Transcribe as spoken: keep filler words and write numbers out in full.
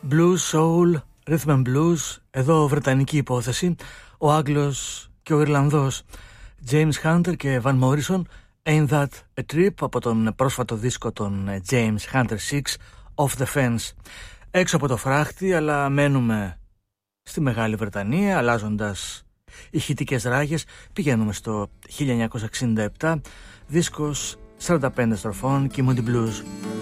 Blues, soul, rhythm and blues, εδώ βρετανική υπόθεση. Ο Άγγλος και ο Ιρλανδός James Hunter και Van Morrison, Ain't That a Trip, από τον πρόσφατο δίσκο των James Hunter έξι, Off the Fence. Έξω από το φράχτη, αλλά μένουμε στη Μεγάλη Βρετανία, αλλάζοντας ηχητικές ράγες. Πηγαίνουμε στο χίλια εννιακόσια εξήντα επτά, δίσκος σαράντα πέντε στροφών, Kimody Blues.